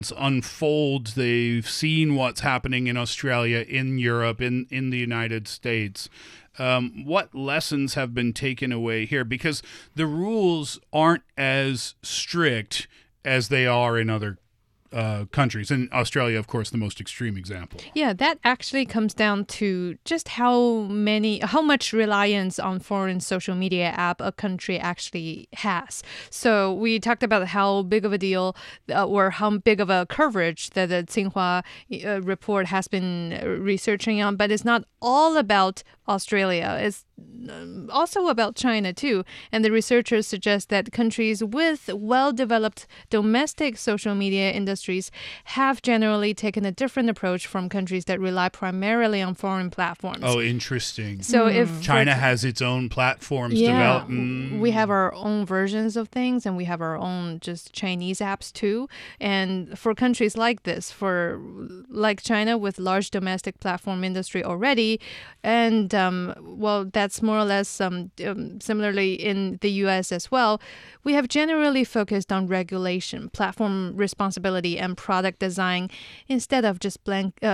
unfold. They've seen what's happening in Australia, in Europe, in the United States. What lessons have been taken away here? Because the rules aren't as strict as they are in other countries. And Australia, of course, the most extreme example. Yeah, that actually comes down to just how much reliance on foreign social media app a country actually has. So we talked about how big of a deal or how big of a coverage that the Tsinghua report has been researching on, but it's not all about Australia. It's also about China too. And the researchers suggest that countries with well-developed domestic social media industries have generally taken a different approach from countries that rely primarily on foreign platforms. Oh, interesting. So if China has its own platforms developed. We have our own versions of things, and we have our own just Chinese apps too. And for countries like this, like China with large domestic platform industry already, and that's more or less similarly in the U.S. as well, we have generally focused on regulation, platform responsibility, and product design instead of just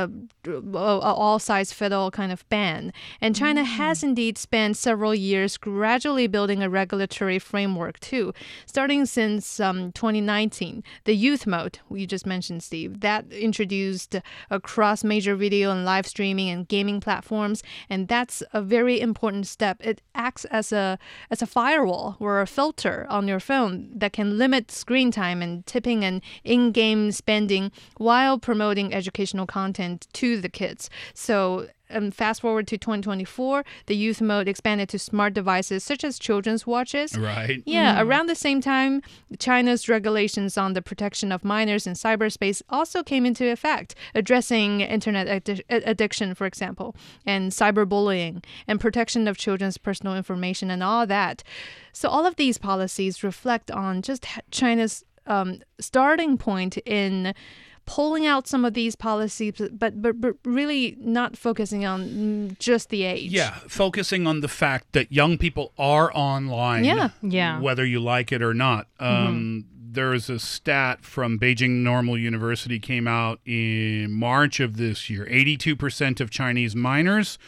all-size-fit-all kind of ban. And China has indeed spent several years gradually building a regulatory framework too. Starting since 2019, the youth mode, you just mentioned, Steve, that introduced across major video and live streaming and gaming platforms, and that's a very important step. It acts as a firewall or a filter on your phone that can limit screen time and tipping and in-game spending while promoting educational content to the kids. So fast forward to 2024, the youth mode expanded to smart devices such as children's watches. Right. Yeah, around the same time, China's regulations on the protection of minors in cyberspace also came into effect, addressing internet addiction, for example, and cyberbullying, and protection of children's personal information and all that. So all of these policies reflect on just China's starting point in pulling out some of these policies, but really not focusing on just the age. Yeah, focusing on the fact that young people are online, whether you like it or not. There's a stat from Beijing Normal University came out in March of this year. 82% of Chinese minors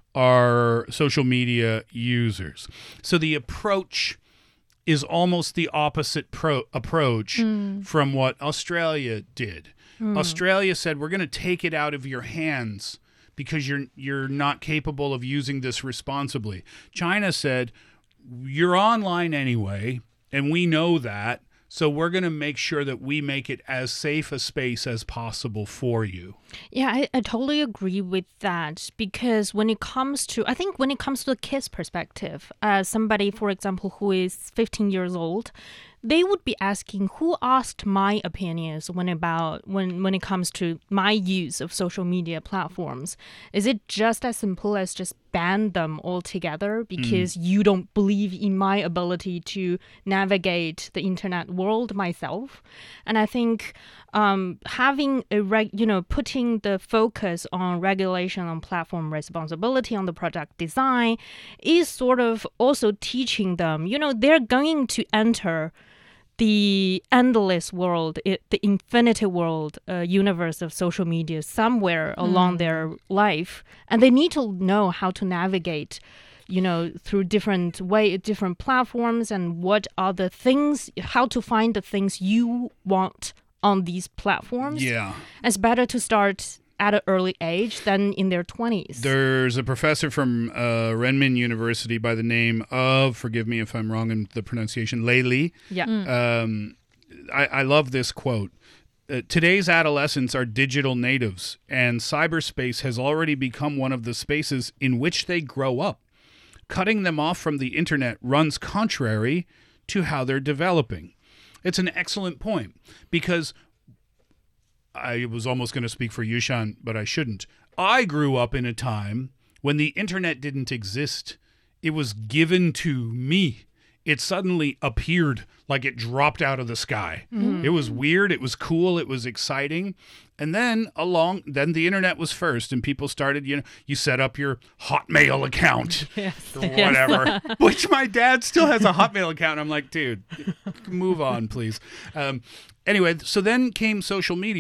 are social media users. So the approach is almost the opposite approach from what Australia did. Australia said, we're going to take it out of your hands because you're not capable of using this responsibly. China said, you're online anyway, and we know that, so we're going to make sure that we make it as safe a space as possible for you. Yeah, I totally agree with that, because when it comes to the kids' perspective, somebody, for example, who is 15 years old, they would be asking, who asked my opinions when it comes to my use of social media platforms? Is it just as simple as just ban them altogether because you don't believe in my ability to navigate the internet world myself? And I think having putting the focus on regulation on platform responsibility on the product design is sort of also teaching them, they're going to enter the endless world, the infinity world universe of social media somewhere along their life. And they need to know how to navigate, through different platforms, and what are the things, how to find the things you want on these platforms. Yeah. It's better to start at an early age than in their 20s. There's a professor from Renmin University by the name of, forgive me if I'm wrong in the pronunciation, Lei Li. Yeah. I love this quote. Today's adolescents are digital natives, and cyberspace has already become one of the spaces in which they grow up. Cutting them off from the internet runs contrary to how they're developing. It's an excellent point, because I was almost going to speak for Yushan, but I shouldn't. I grew up in a time when the internet didn't exist. It was given to me. It suddenly appeared like it dropped out of the sky. It was weird. It was cool. It was exciting. And then the internet was first, and people started, you set up your Hotmail account or whatever, which my dad still has a Hotmail account. I'm like, dude, move on, please. Anyway, so then came social media.